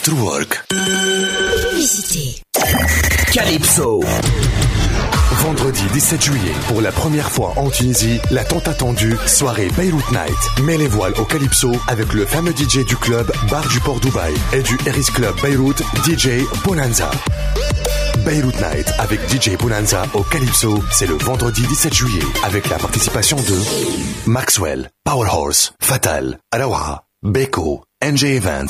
After Work. Publicité. Calypso. Vendredi 17 juillet, pour la première fois en Tunisie, la tant attendue soirée Beyrouth Night. Mets les voiles au Calypso avec le fameux DJ du club Bar du Port Dubaï et du Eris Club Beyrouth, DJ Bonanza. Beyrouth Night avec DJ Bonanza au Calypso, c'est le vendredi 17 juillet avec la participation de Maxwell, Powerhorse, Fatal, Arawa, Beko, NJ Evans,